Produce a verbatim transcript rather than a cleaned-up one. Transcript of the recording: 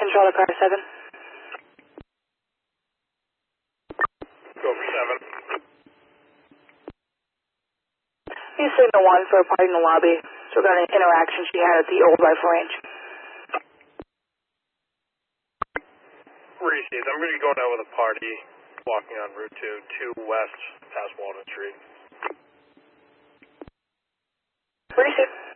Control to car seven. Go for seven. He's signal one for a party in the lobby. So we're going to interaction she had at the old rifle range. Reese's, I'm going to be going out with a party, walking on Route two, two west, past Walnut Street. Reese.